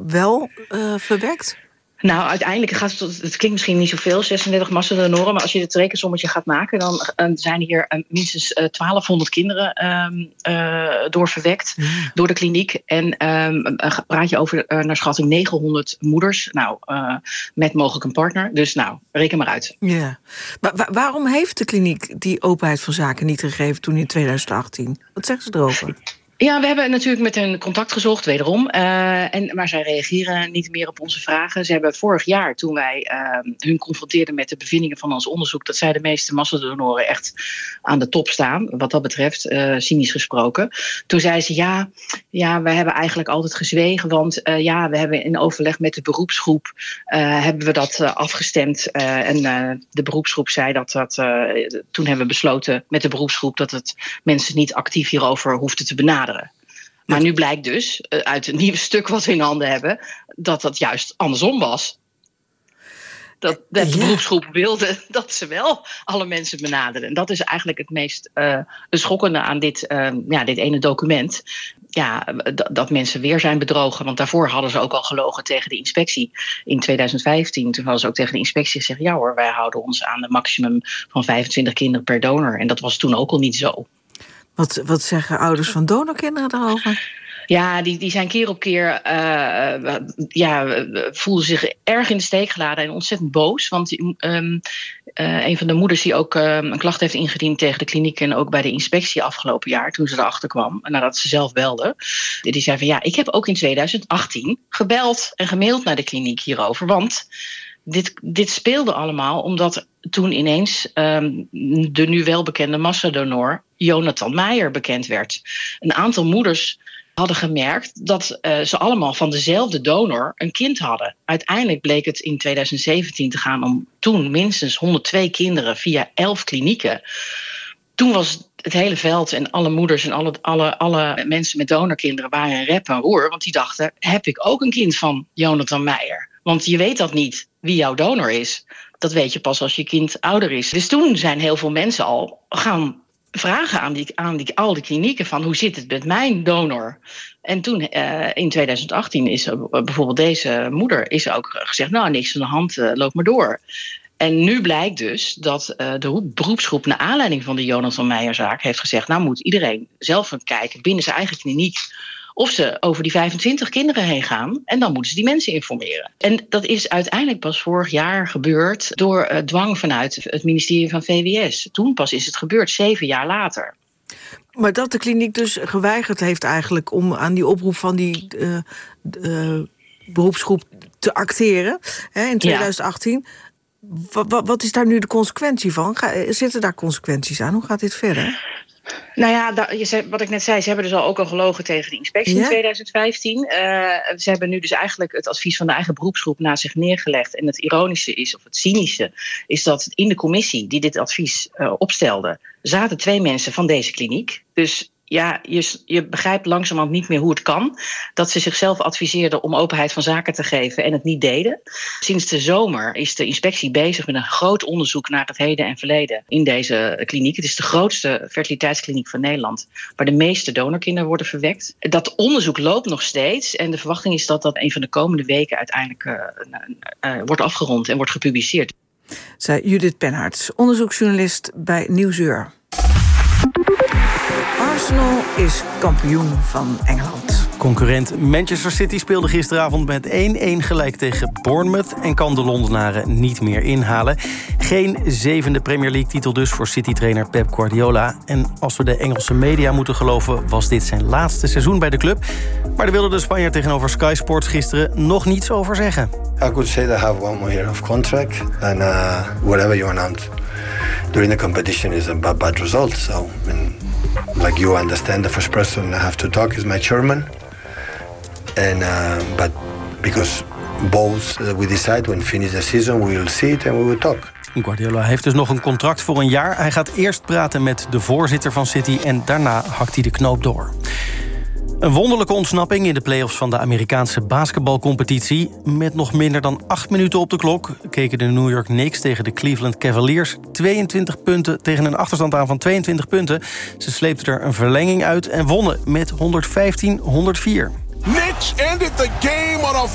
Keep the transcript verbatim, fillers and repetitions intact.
wel uh, verwekt? Nou, uiteindelijk gaat het, het klinkt misschien niet zoveel, zesendertig massadonoren, maar als je het rekensommetje gaat maken, dan uh, zijn hier uh, minstens uh, twaalfhonderd kinderen um, uh, doorverwekt ja. door de kliniek. En um, uh, praat je over uh, naar schatting negenhonderd moeders, nou, uh, met mogelijk een partner. Dus nou, reken maar uit. Ja. Maar wa- waarom heeft de kliniek die openheid van zaken niet gegeven toen in twintig achttien? Wat zeggen ze erover? Ja, we hebben natuurlijk met hen contact gezocht, wederom. Uh, en, maar zij reageren niet meer op onze vragen. Ze hebben vorig jaar, toen wij uh, hun confronteerden met de bevindingen van ons onderzoek, dat zij de meeste massadonoren echt aan de top staan, wat dat betreft, uh, cynisch gesproken. Toen zei ze, ja, ja, we hebben eigenlijk altijd gezwegen, want uh, ja, we hebben in overleg met de beroepsgroep, uh, hebben we dat uh, afgestemd. Uh, en uh, de beroepsgroep zei dat dat, uh, toen hebben we besloten met de beroepsgroep dat het mensen niet actief hierover hoefden te benaderen. Maar nu blijkt dus, uit het nieuwe stuk wat we in handen hebben, dat dat juist andersom was. Dat de ja. beroepsgroep wilde dat ze wel alle mensen benaderen. En dat is eigenlijk het meest uh, schokkende aan dit, uh, ja, dit ene document. Ja, d- dat mensen weer zijn bedrogen. Want daarvoor hadden ze ook al gelogen tegen de inspectie in twintig vijftien. Toen hadden ze ook tegen de inspectie gezegd, ja hoor, wij houden ons aan een maximum van vijfentwintig kinderen per donor. En dat was toen ook al niet zo. Wat, wat zeggen ouders van donorkinderen daarover? Ja, die, die zijn keer op keer uh, ja, voelden zich erg in de steek geladen en ontzettend boos. Want um, uh, een van de moeders die ook uh, een klacht heeft ingediend tegen de kliniek en ook bij de inspectie afgelopen jaar, toen ze erachter kwam, nadat ze zelf belde, die zei van ja, ik heb ook in twintig achttien gebeld en gemaild naar de kliniek hierover. Want dit, dit speelde allemaal omdat toen ineens um, de nu welbekende massadonor Jonathan Meijer bekend werd. Een aantal moeders hadden gemerkt dat uh, ze allemaal van dezelfde donor een kind hadden. Uiteindelijk bleek het in twintig zeventien te gaan om toen minstens honderdtwee kinderen via elf klinieken. Toen was het hele veld en alle moeders en alle, alle, alle mensen met donorkinderen waren een rep en roer. Want die dachten, heb ik ook een kind van Jonathan Meijer? Want je weet dat niet, wie jouw donor is. Dat weet je pas als je kind ouder is. Dus toen zijn heel veel mensen al gaan vragen aan, die, aan die, al die klinieken van hoe zit het met mijn donor? En toen uh, in twintig achttien is uh, bijvoorbeeld deze moeder is ook gezegd, nou niks aan de hand, uh, loop maar door. En nu blijkt dus dat uh, de beroepsgroep naar aanleiding van de Jonathan Meijer-zaak heeft gezegd, nou moet iedereen zelf gaan kijken binnen zijn eigen kliniek of ze over die vijfentwintig kinderen heen gaan. En dan moeten ze die mensen informeren. En dat is uiteindelijk pas vorig jaar gebeurd door uh, dwang vanuit het ministerie van V W S. Toen pas is het gebeurd, zeven jaar later. Maar dat de kliniek dus geweigerd heeft eigenlijk om aan die oproep van die uh, uh, beroepsgroep te acteren hè, in twintig achttien. Ja. Wat, wat is daar nu de consequentie van? Ga, zitten daar consequenties aan? Hoe gaat dit verder? Nou ja, dat, je zei, wat ik net zei, ze hebben dus al ook al gelogen tegen de inspectie ja? in twintig vijftien. Uh, ze hebben nu dus eigenlijk het advies van de eigen beroepsgroep naast zich neergelegd. En het ironische is, of het cynische, is dat in de commissie die dit advies uh, opstelde, zaten twee mensen van deze kliniek. Dus ja, je, je begrijpt langzamerhand niet meer hoe het kan dat ze zichzelf adviseerden om openheid van zaken te geven en het niet deden. Sinds de zomer is de inspectie bezig met een groot onderzoek naar het heden en verleden in deze kliniek. Het is de grootste fertiliteitskliniek van Nederland, waar de meeste donorkinderen worden verwekt. Dat onderzoek loopt nog steeds en de verwachting is dat dat een van de komende weken uiteindelijk uh, uh, uh, wordt afgerond en wordt gepubliceerd. Zei Judith Penharts, onderzoeksjournalist bij Nieuwsuur. Arsenal is kampioen van Engeland. Concurrent Manchester City speelde gisteravond met één-één gelijk tegen Bournemouth en kan de Londenaren niet meer inhalen. Geen zevende Premier League-titel dus voor City-trainer Pep Guardiola. En als we de Engelse media moeten geloven, was dit zijn laatste seizoen bij de club. Maar daar wilde de Spanjaard tegenover Sky Sports gisteren nog niets over zeggen. I could say that I have one more year of contract and uh, whatever you announce during the competition is a bad, bad result. So, I mean, like you understand, the first person I have to talk is my chairman. And uh, but because both uh, we decide when finish the season, we will see it and we will talk. Guardiola heeft dus nog een contract voor een jaar. Hij gaat eerst praten met de voorzitter van City en daarna hakt hij de knoop door. Een wonderlijke ontsnapping in de play-offs van de Amerikaanse basketbalcompetitie. Met nog minder dan acht minuten op de klok keken de New York Knicks tegen de Cleveland Cavaliers tweeëntwintig punten tegen een achterstand aan van tweeëntwintig punten. Ze sleepten er een verlenging uit en wonnen met honderdvijftien honderdvier. Knicks ended the game on a